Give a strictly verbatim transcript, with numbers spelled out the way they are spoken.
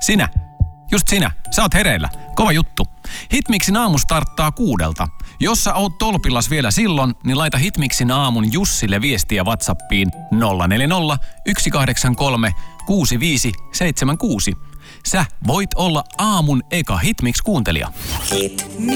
Sinä. Just sinä. Sä oot hereillä. Kova juttu. Hitmixin aamu starttaa kuudelta. Jos sä oot tolpillas vielä silloin, niin laita Hitmixin aamun Jussille viestiä WhatsAppiin nolla neljä nolla, yksi kahdeksan kolme, kuusi viisi seitsemän kuusi. Sä voit olla aamun eka Hitmix-kuuntelija.